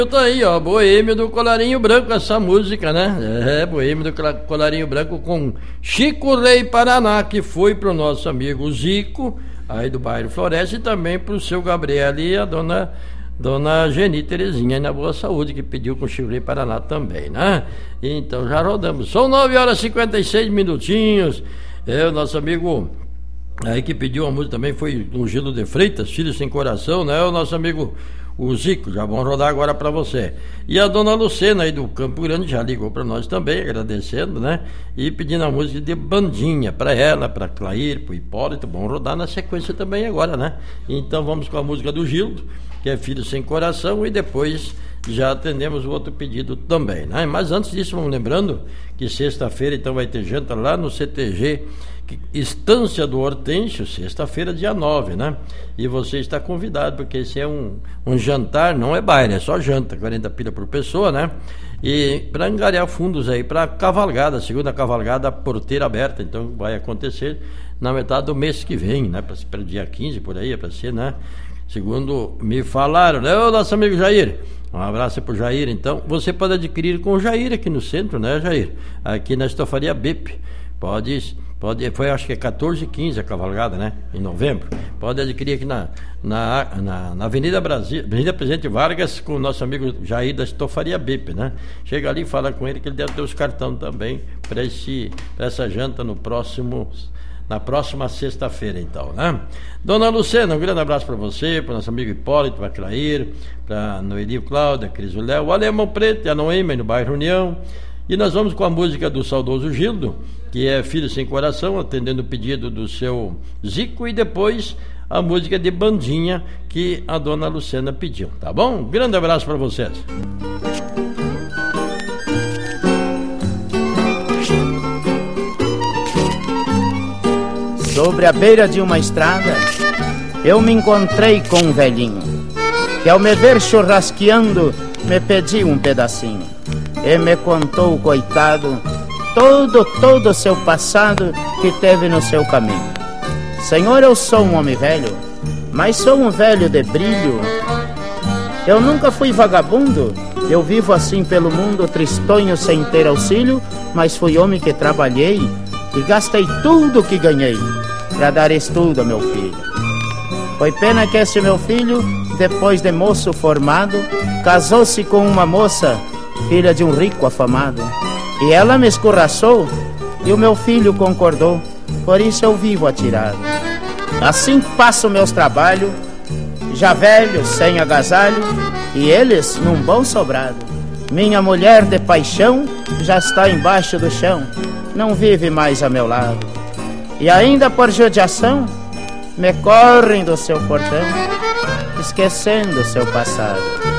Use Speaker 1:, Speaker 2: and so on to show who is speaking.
Speaker 1: Tá aí, ó, Boêmio do Colarinho Branco, essa música, né? É, Boêmio do Colarinho Branco com Chico Rei Paraná, que foi pro nosso amigo Zico, aí do bairro Floresta, e também pro seu Gabriel e a dona Geni Terezinha, aí na Boa Saúde, que pediu com Chico Rei Paraná também, né? Então já rodamos. São 9h56 minutinhos. É, o nosso amigo aí que pediu a música também foi o Gilo de Freitas, Filho Sem Coração, né? O nosso amigo o Zico, já vão rodar agora para você. E a dona Lucena aí do Campo Grande já ligou para nós também, agradecendo, né? E pedindo a música de Bandinha para ela, para Clair, para o Hipólito. Vão rodar na sequência também agora, né? Então vamos com a música do Gildo, que é Filho Sem Coração, e depois já atendemos o outro pedido também, né? Mas antes disso, vamos lembrando que sexta-feira então vai ter janta lá no CTG Estância do Hortêncio, sexta-feira, dia 9, né? E você está convidado, porque esse é um jantar, não é baile, é só janta, 40 pila por pessoa, né? E para angariar fundos aí para a cavalgada, segunda cavalgada, porteira aberta, então vai acontecer na metade do mês que vem, né? Para o dia 15, por aí, é para ser, né? Segundo me falaram, né? Ô, nosso amigo Jair, um abraço pro Jair, então. Você pode adquirir com o Jair aqui no centro, né, Jair? Aqui na Estofaria BIP. Pode, foi acho que é 14 e 15 a cavalgada, né? Em novembro. Pode adquirir aqui na Avenida Brasil, Avenida Presidente Vargas, com o nosso amigo Jair da Estofaria BIP, né? Chega ali e fala com ele que ele deve ter os cartões também para essa janta na próxima sexta-feira, então, né? Dona Lucena, um grande abraço para você, para o nosso amigo Hipólito, para Clair, para Noeli, Cláudia, Cris Léo, o Alemão Preto e a Noemi no bairro União. E nós vamos com a música do saudoso Gildo, que é Filho Sem Coração, atendendo o pedido do seu Zico, e depois a música de Bandinha, que a dona Lucena pediu, tá bom? Um grande abraço para vocês.
Speaker 2: Sobre a beira de uma estrada, eu me encontrei com um velhinho, que ao me ver churrasqueando, me pediu um pedacinho. E me contou, coitado, todo o seu passado que teve no seu caminho. Senhor, eu sou um homem velho, mas sou um velho de brilho. Eu nunca fui vagabundo, eu vivo assim pelo mundo, tristonho sem ter auxílio, mas fui homem que trabalhei e gastei tudo que ganhei para dar estudo ao meu filho. Foi pena que esse meu filho, depois de moço formado, casou-se com uma moça, filha de um rico afamado. E ela me escorraçou e o meu filho concordou, por isso eu vivo atirado. Assim passo meus trabalhos, já velho, sem agasalho, e eles num bom sobrado. Minha mulher de paixão já está embaixo do chão, não vive mais a meu lado. E ainda por judiação, me correm do seu portão, esquecendo seu passado.